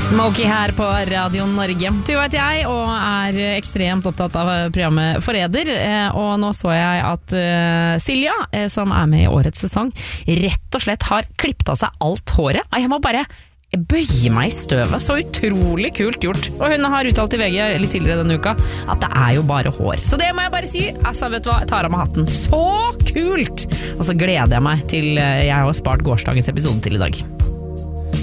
Smokey her på Radio Norge. Du vet jeg, og er ekstremt opptatt av programmet Forræder. Og nå så jeg at Silja, som er med i årets sesong, rett og slett har klippet av seg alt håret. Og jeg må bare bøye meg i støvet. Så utrolig kult gjort. Og hun har uttalt i VG litt tidligere denne uka at det er jo bare hår. Så det må jeg bare si. Altså, vet du hva? Jeg tar av meg hatten. Så kult! Og så gleder jeg meg til jeg har spart gårsdagens episode til i dag.